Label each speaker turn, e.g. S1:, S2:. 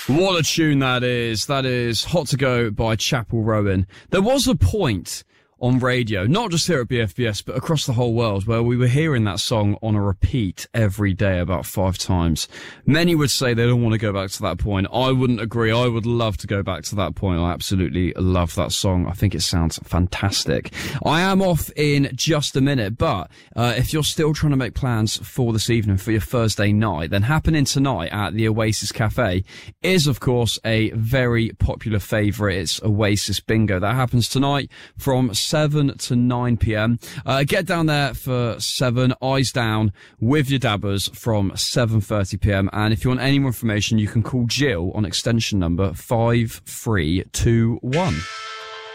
S1: What a tune that is. That is Hot to Go by Chapel Rowan. There was a point on radio, not just here at BFBS, but across the whole world, where we were hearing that song on a repeat every day about 5 times. Many would say they don't want to go back to that point. I wouldn't agree. I would love to go back to that point. I absolutely love that song. I think it sounds fantastic. I am off in just a minute, but if you're still trying to make plans for this evening, for your Thursday night, then happening tonight at the Oasis Cafe is, of course, a very popular favourite. It's Oasis Bingo. That happens tonight from 7 to 9 p.m. Get down there for 7, eyes down with your dabbers from 7:30 p.m. And if you want any more information, you can call Jill on extension number 5321.